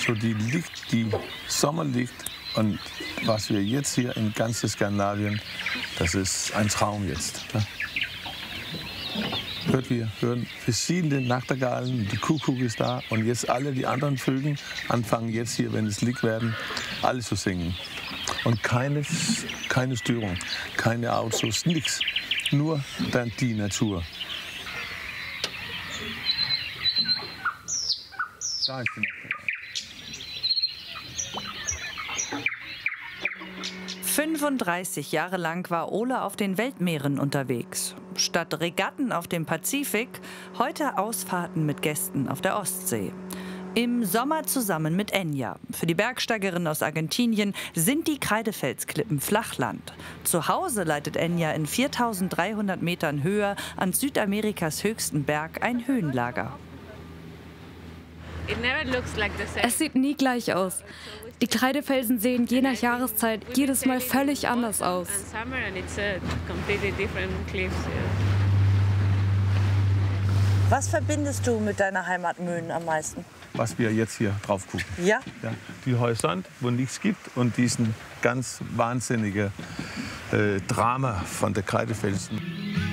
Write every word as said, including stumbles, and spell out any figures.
So die Licht, die Sommerlicht und was wir jetzt hier in ganz Skandinavien, das ist ein Traum jetzt. Ja. Hört, wir hören verschiedene Nachtigallen, die Kuckuck ist da und jetzt alle die anderen Vögel anfangen jetzt hier, wenn es Licht werden, alle zu singen. Und keine, keine Störung, keine Autos, nichts, nur dann die Natur. Da ist die Nachtigall. fünfunddreißig Jahre lang war Ole auf den Weltmeeren unterwegs. Statt Regatten auf dem Pazifik, heute Ausfahrten mit Gästen auf der Ostsee. Im Sommer zusammen mit Enya. Für die Bergsteigerin aus Argentinien sind die Kreidefelsklippen Flachland. Zu Hause leitet Enya in viertausenddreihundert Metern Höhe an Südamerikas höchsten Berg ein Höhenlager. Es sieht nie gleich aus. Die Kreidefelsen sehen je nach Jahreszeit jedes Mal völlig anders aus. Was verbindest du mit deiner Heimat Möhnen am meisten? Was wir jetzt hier drauf gucken. Ja? Ja, die Horizont, wo nichts gibt und diesen ganz wahnsinnige äh, Drama von der Kreidefelsen.